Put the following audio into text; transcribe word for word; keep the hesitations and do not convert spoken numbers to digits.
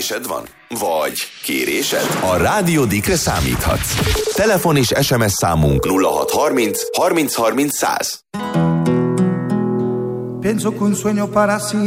kérdésed van? Vagy kérésed? A Rádió Dikre számíthatsz. Telefon és es em es számunk nulla hat harminc harminc harminc száz. Pienso que un sueño para sí